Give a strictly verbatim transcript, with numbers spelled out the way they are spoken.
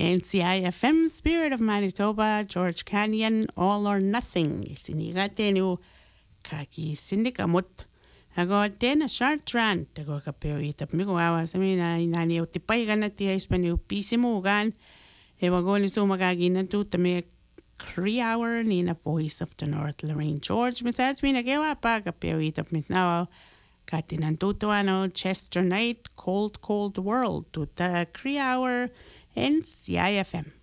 N C I F M, Spirit of Manitoba, George Canyon, All or Nothing. Sinigate kaki sindikamot. Ago den a short rant. Ago kapeo itap mi ko awa sa mi na inani o tipay ka na tiya ispani upisi mo gan. Ewa go ni so magaginan tu tame three hour ni na Voice of the North Lorraine George. Misas mi na kewa pa kapeo itap mi na katinan tuto ano Chester Night Cold Cold World to the three hour N C I F M.